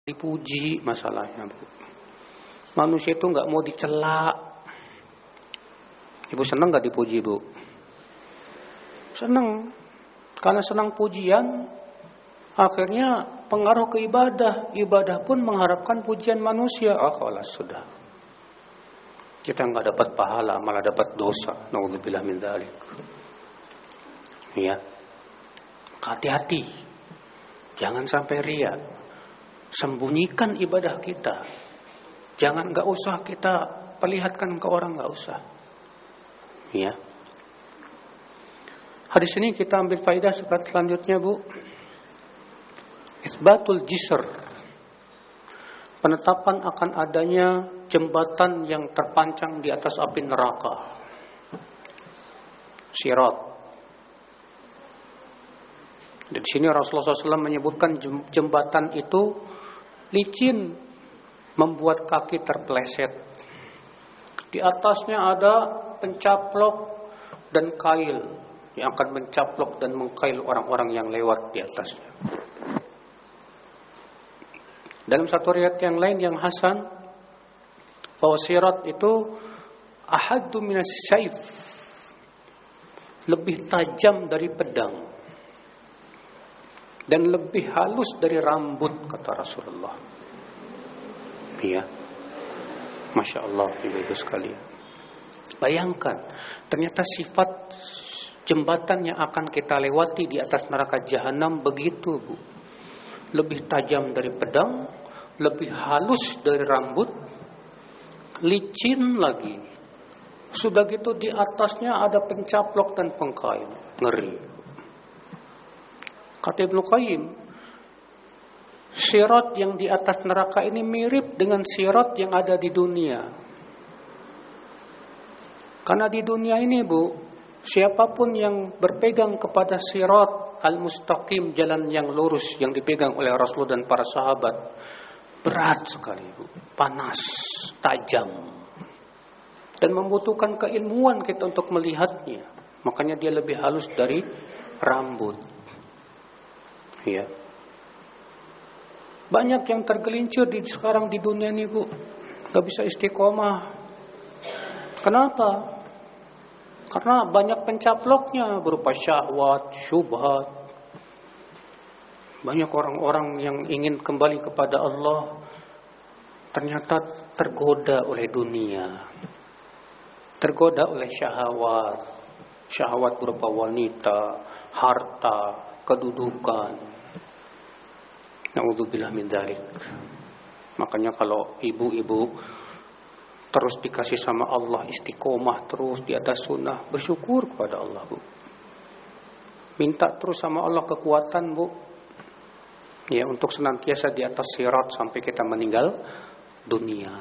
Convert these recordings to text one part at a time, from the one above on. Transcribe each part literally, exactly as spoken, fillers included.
dipuji masalahnya, Bu. Manusia itu nggak mau dicela. Ibu senang nggak dipuji, Bu? Senang. Karena senang pujian, akhirnya pengaruh ke ibadah. Ibadah pun mengharapkan pujian manusia. Ah, alas sudah. Kita nggak dapat pahala, malah dapat dosa. Naudzubillah min dzalik. Ya. Hati-hati. Jangan sampai riya. Sembunyikan ibadah kita. Jangan, nggak usah kita perlihatkan ke orang, nggak usah. Ya. Hadis ini kita ambil faedah selanjutnya, Bu. Isbatul jisr. Penetapan akan adanya jembatan yang terpancang di atas api neraka. Sirat. Di sini Rasulullah shallallahu alaihi wasallam menyebutkan jembatan itu licin, membuat kaki terpeleset. Di atasnya ada pencaplok dan kail yang akan mencaplok dan mengkail orang-orang yang lewat di atasnya. Dalam satu riwayat yang lain yang hasan, bahwa sirat itu ahaddu minas saif, lebih tajam dari pedang dan lebih halus dari rambut, kata Rasulullah. Iya, masya Allah, ibu-ibu sekalian. Bayangkan, ternyata sifat jembatan yang akan kita lewati di atas neraka jahanam begitu, Bu. Lebih tajam dari pedang, lebih halus dari rambut, licin lagi. Sudah gitu di atasnya ada pencaplok dan pengkail. Ngeri. Kata Ibnu Qayyim, sirat yang di atas neraka ini mirip dengan sirat yang ada di dunia. Karena di dunia ini, Bu, siapapun yang berpegang kepada sirat al-mustaqim, jalan yang lurus yang dipegang oleh Rasulullah dan para sahabat, berat sekali, Bu. Panas, tajam, dan membutuhkan keilmuan kita untuk melihatnya. Makanya dia lebih halus dari rambut. Ya. Banyak yang tergelincir di sekarang di dunia ini, Bu, gak bisa istiqomah. Kenapa? Karena banyak pencaploknya berupa syahwat, syubhat. Banyak orang-orang yang ingin kembali kepada Allah ternyata tergoda oleh dunia, tergoda oleh syahwat, syahwat berupa wanita, harta, kedudukan. Na'udzubillah min dzalik. Makanya kalau ibu-ibu terus dikasih sama Allah istiqomah terus di atas sunnah, bersyukur kepada Allah, Bu. Minta terus sama Allah kekuatan, Bu. Ya, untuk senantiasa di atas sirat sampai kita meninggal dunia.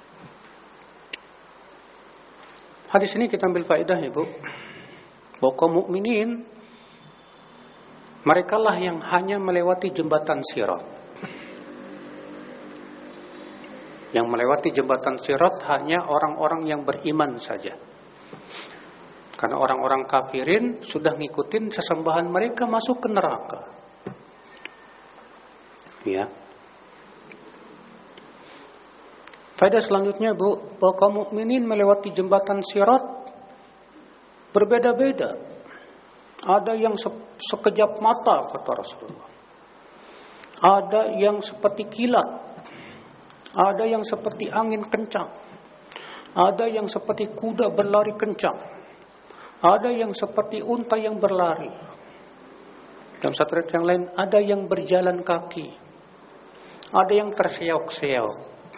Hadis ini kita ambil faedah, ya, Bu. Bahwa kaum mukminin merekalah yang hanya melewati jembatan sirat. Yang melewati jembatan sirat hanya orang-orang yang beriman saja. Karena orang-orang kafirin sudah ngikutin sesembahan mereka masuk ke neraka. Ya. Faedah selanjutnya, Bu, bahwa kaum mukminin melewati jembatan sirat berbeda-beda. Ada yang sekejap mata, kata Rasulullah. Ada yang seperti kilat. Ada yang seperti angin kencang. Ada yang seperti kuda berlari kencang. Ada yang seperti unta yang berlari. Dalam satu riwayat yang lain, ada yang berjalan kaki. Ada yang terseok-seok.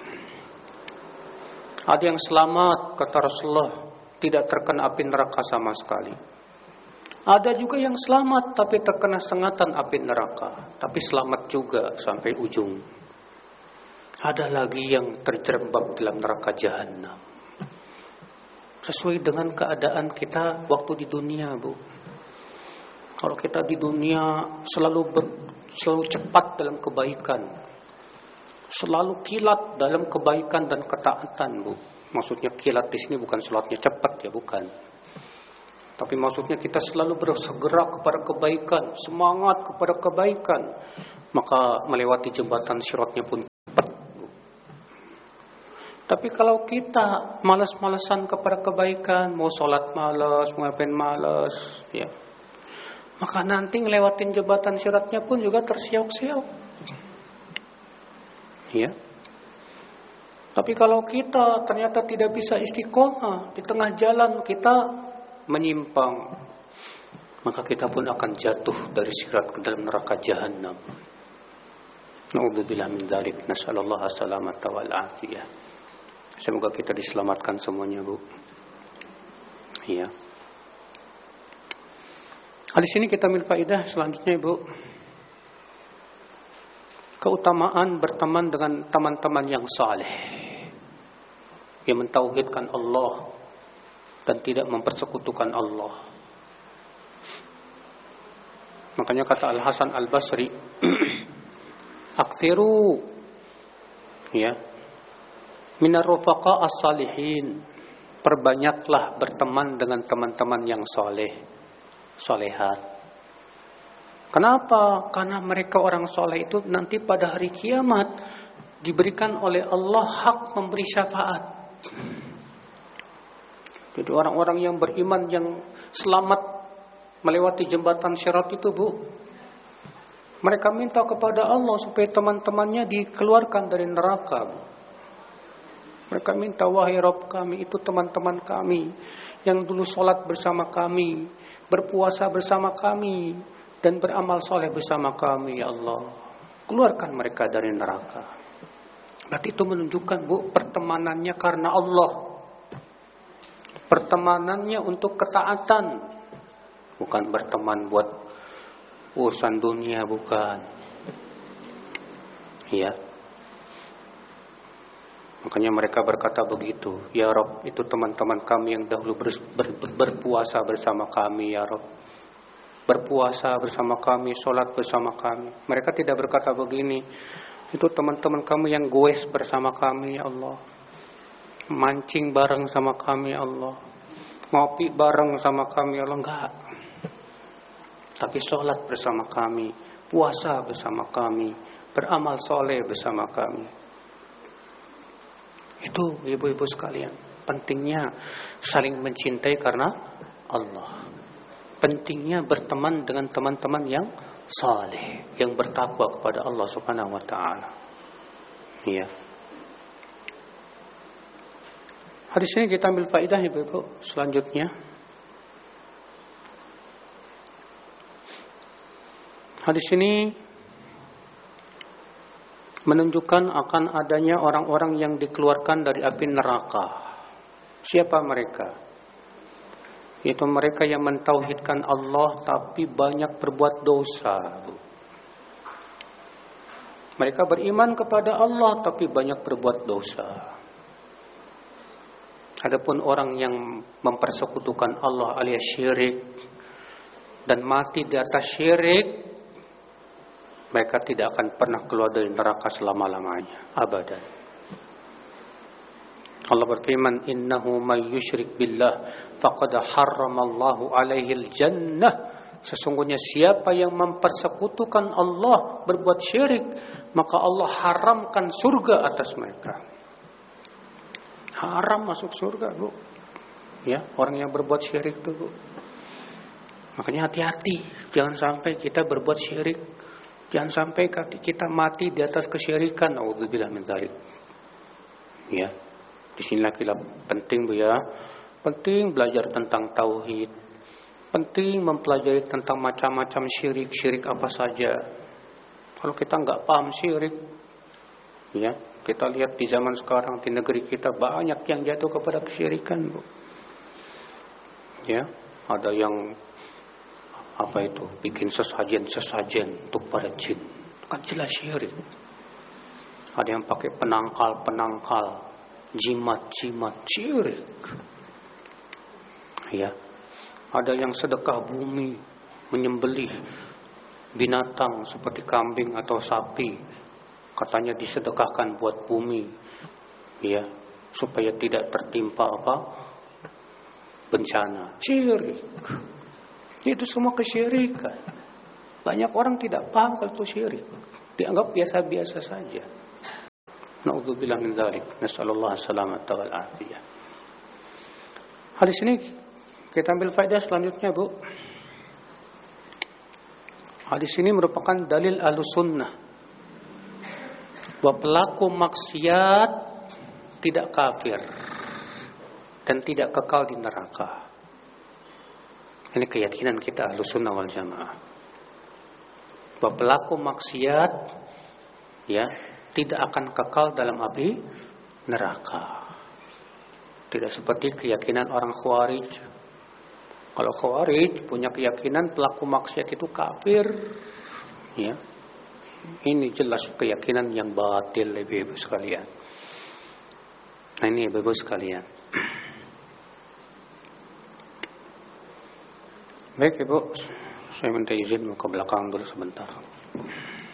Ada yang selamat, kata Rasulullah, tidak terkena api neraka sama sekali. Ada juga yang selamat tapi terkena sengatan api neraka, tapi selamat juga sampai ujung. Ada lagi yang terjerembab dalam neraka jahanam. Sesuai dengan keadaan kita waktu di dunia, Bu. Kalau kita di dunia selalu ber, selalu cepat dalam kebaikan, selalu kilat dalam kebaikan dan ketaatan, Bu. Maksudnya kilat di sini bukan sholatnya cepat, ya, bukan. Tapi maksudnya kita selalu bersegera kepada kebaikan, semangat kepada kebaikan, maka melewati jembatan siratnya pun Tapi kalau kita malas-malasan kepada kebaikan, mau sholat malas, mau ngapain malas, ya, maka nanti ngelewatin jembatan siratnya pun juga tersiok-siok. Ya. Tapi kalau kita ternyata tidak bisa istiqomah, di tengah jalan kita menyimpang, maka kita pun akan jatuh dari sirat ke dalam neraka jahanam. Na'udzubillah min dzalik, nasallallahu salamata wal afiyah. Semoga kita diselamatkan semuanya, Bu. Iya. Hadis ini kita ambil faedah selanjutnya, Bu. Keutamaan berteman dengan teman-teman yang saleh, yang mentauhidkan Allah dan tidak mempersekutukan Allah. Makanya kata Al-Hasan Al-Basri, aksiru, ya, minar rufaqa as-salihin, perbanyaklah berteman dengan teman-teman yang soleh, solehat. Kenapa? Karena mereka orang soleh itu nanti pada hari kiamat diberikan oleh Allah hak memberi syafaat. Jadi orang-orang yang beriman yang selamat melewati jembatan syirat itu, Bu, mereka minta kepada Allah supaya teman-temannya dikeluarkan dari neraka, Bu. Mereka minta, wahai Rabb kami, itu teman-teman kami yang dulu sholat bersama kami, berpuasa bersama kami, dan beramal soleh bersama kami, ya Allah. Keluarkan mereka dari neraka. Berarti itu menunjukkan, Bu, pertemanannya karena Allah. Pertemanannya untuk ketaatan. Bukan berteman buat urusan dunia, bukan. Iya. Makanya mereka berkata begitu, ya Rabb, itu teman-teman kami yang dahulu ber, ber, ber, berpuasa bersama kami, ya Rabb. Berpuasa bersama kami, sholat bersama kami. Mereka tidak berkata begini, itu teman-teman kami yang goes bersama kami, ya Allah. Mancing bareng sama kami, ya Allah. Ngopi bareng sama kami, ya Allah. Enggak. Tapi sholat bersama kami, puasa bersama kami, beramal soleh bersama kami. Itu ibu-ibu sekalian, pentingnya saling mencintai karena Allah. Pentingnya berteman dengan teman-teman yang saleh, yang bertakwa kepada Allah Subhanahu wa taala. Iya. Hadis ini kita ambil faedah, ibu-ibu. Selanjutnya, hadis ini menunjukkan akan adanya orang-orang yang dikeluarkan dari api neraka. Siapa mereka? Yaitu mereka yang mentauhidkan Allah tapi banyak berbuat dosa. Mereka beriman kepada Allah tapi banyak berbuat dosa. Adapun orang yang mempersekutukan Allah alias syirik dan mati di atas syirik, mereka tidak akan pernah keluar dari neraka selama-lamanya, abadan. Allah berfirman, innahu may yusyrik billah faqad harramallahu alaihil jannah. Sesungguhnya siapa yang mempersekutukan Allah, berbuat syirik, maka Allah haramkan surga atas mereka. Haram masuk surga, Bu. Ya, orang yang berbuat syirik itu, Bu. Makanya hati-hati, jangan sampai kita berbuat syirik. Jangan sampai kita mati di atas kesyirikan. Na'udzubillah min dzalik. Ya. Di sinilah kita penting, Bu, ya. Penting belajar tentang tauhid. Penting mempelajari tentang macam-macam syirik, syirik apa saja. Kalau kita nggak paham syirik, ya, kita lihat di zaman sekarang di negeri kita banyak yang jatuh kepada kesyirikan, Bu. Ya, ada yang apa itu, bikin sesajen-sesajen untuk para jin, kan jelas syirik. Ada yang pakai penangkal-penangkal, jimat-jimat, syirik. Ya, ada yang sedekah bumi, menyembelih binatang seperti kambing atau sapi, katanya disedekahkan buat bumi, ya, supaya tidak tertimpa apa bencana. Syirik. Itu semua kesyirikan. Banyak orang tidak paham kalau itu syirik, dianggap biasa-biasa saja. Na'udzubillah min dzalik. Nas'alullah as-salamata wal afiyah. Hadis ini kita ambil faedah selanjutnya, Bu. Hadis ini merupakan dalil Ahlussunnah bahwa pelaku maksiat tidak kafir dan tidak kekal di neraka. Ini keyakinan kita Ahlussunnah wal Jamaah. Bahwa pelaku maksiat ya tidak akan kekal dalam api neraka. Tidak seperti keyakinan orang Khawarij. Kalau Khawarij punya keyakinan pelaku maksiat itu kafir, ya. Ini jelas keyakinan yang batil, Ibu-ibu sekalian. Nah ini Ibu-ibu sekalian. Baik Ibu, saya minta izin mau ke belakang dulu sebentar.